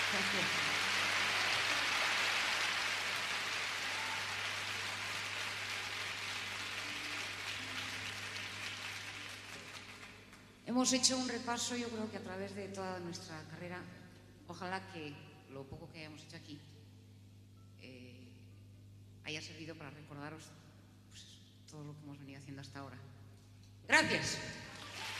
Gracias. Hemos hecho un repaso, yo creo que a través de toda nuestra carrera. Ojalá que lo poco que hayamos hecho aquí haya servido para recordaros pues, todo lo que hemos venido haciendo hasta ahora. Gracias.